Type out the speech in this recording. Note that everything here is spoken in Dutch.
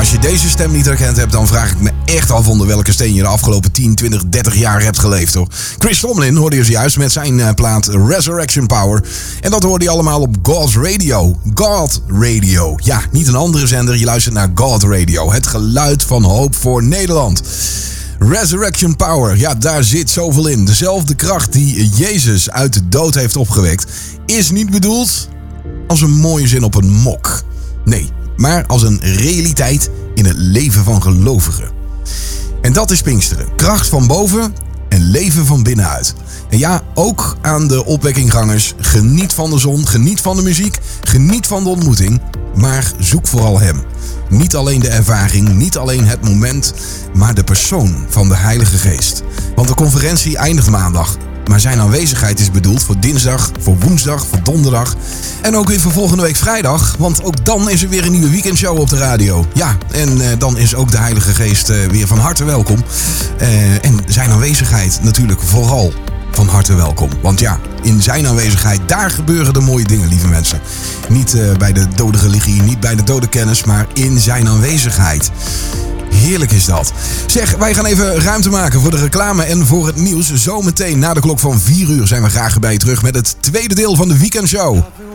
als je deze stem niet herkend hebt, dan vraag ik me echt af onder welke steen je de afgelopen 10, 20, 30 jaar hebt geleefd, hoor. Chris Tomlin hoorde je zojuist met zijn plaat Resurrection Power. En dat hoorde je allemaal op God's Radio. God Radio. Ja, niet een andere zender, je luistert naar God Radio. Het geluid van hoop voor Nederland. Resurrection Power, ja, daar zit zoveel in. Dezelfde kracht die Jezus uit de dood heeft opgewekt, is niet bedoeld als een mooie zin op een mok. Nee, maar als een realiteit in het leven van gelovigen. En dat is Pinksteren. Kracht van boven en leven van binnenuit. En ja, ook aan de opwekkinggangers. Geniet van de zon, geniet van de muziek, geniet van de ontmoeting. Maar zoek vooral hem. Niet alleen de ervaring, niet alleen het moment, maar de persoon van de Heilige Geest. Want de conferentie eindigt maandag. Maar zijn aanwezigheid is bedoeld voor dinsdag, voor woensdag, voor donderdag. En ook weer voor volgende week vrijdag. Want ook dan is er weer een nieuwe weekendshow op de radio. Ja, en dan is ook de Heilige Geest weer van harte welkom. En zijn aanwezigheid natuurlijk vooral van harte welkom. Want ja, in zijn aanwezigheid, daar gebeuren de mooie dingen, lieve mensen. Niet bij de dode religie, niet bij de dode kennis, maar in zijn aanwezigheid. Heerlijk is dat. Zeg, wij gaan even ruimte maken voor de reclame en voor het nieuws. Zometeen na de klok van 4 uur zijn we graag bij je terug met het tweede deel van de weekendshow.